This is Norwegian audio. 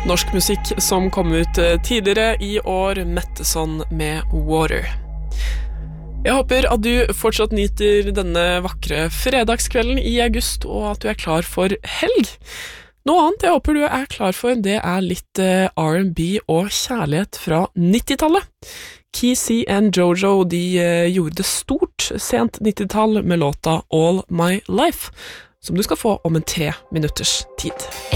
Norsk musikk som kom ut tidligere i år, Metteson med Water. Jeg håper at du fortsatt nyter denne vakre fredagskvelden i august, og at du klar for helg. Noe annet jeg håper du klar for, det litt R&B og kjærlighet fra 90-tallet. Key and Jojo, de gjorde det stort sent 90-tall med låta All My Life, som du skal få om en 3 minutters tid.